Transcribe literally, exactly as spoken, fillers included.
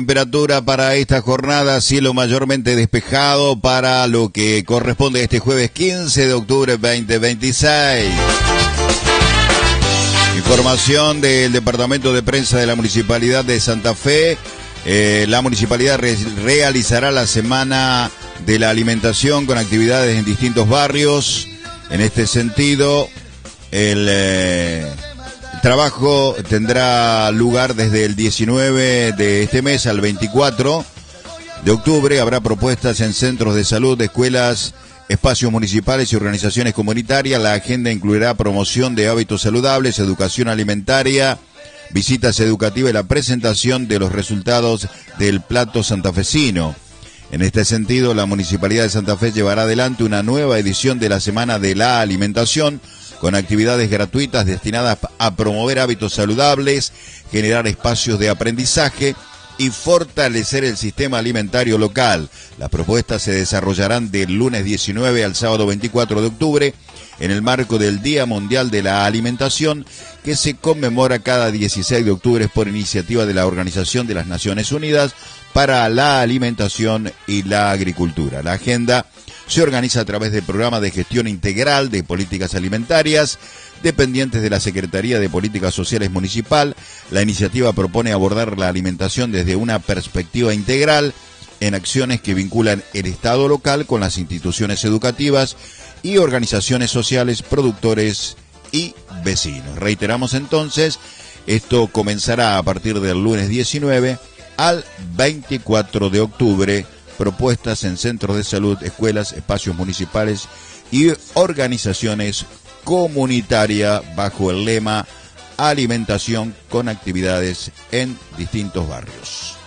Temperatura para esta jornada, cielo mayormente despejado para lo que corresponde a este jueves quince de octubre veinte veintiséis. Información del Departamento de Prensa de la Municipalidad de Santa Fe. Eh, la Municipalidad re realizará la Semana de la Alimentación con actividades en distintos barrios. En este sentido, el... Eh, El trabajo tendrá lugar desde el diecinueve de este mes al veinticuatro de octubre. Habrá propuestas en centros de salud, escuelas, espacios municipales y organizaciones comunitarias. La agenda incluirá promoción de hábitos saludables, educación alimentaria, visitas educativas y la presentación de los resultados del plato santafesino. En este sentido, la Municipalidad de Santa Fe llevará adelante una nueva edición de la Semana de la Alimentación, con actividades gratuitas destinadas a promover hábitos saludables, generar espacios de aprendizaje y fortalecer el sistema alimentario local. Las propuestas se desarrollarán del lunes diecinueve al sábado veinticuatro de octubre en el marco del Día Mundial de la Alimentación, que se conmemora cada dieciséis de octubre por iniciativa de la Organización de las Naciones Unidas para la Alimentación y la Agricultura. La agenda se organiza a través del Programa de Gestión Integral de Políticas Alimentarias, dependientes de la Secretaría de Políticas Sociales Municipal. La iniciativa propone abordar la alimentación desde una perspectiva integral en acciones que vinculan el Estado local con las instituciones educativas y organizaciones sociales, productores y vecinos. Reiteramos entonces, esto comenzará a partir del lunes diecinueve al veinticuatro de octubre. Propuestas en centros de salud, escuelas, espacios municipales y organizaciones comunitarias bajo el lema Alimentación con actividades en distintos barrios.